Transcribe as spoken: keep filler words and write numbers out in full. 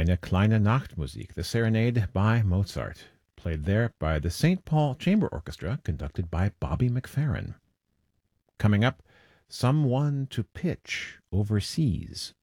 Eine kleine Nachtmusik, the Serenade by Mozart, played there by the Saint Paul Chamber Orchestra, conducted by Bobby McFerrin. Coming up, Someone to Pitch Overseas.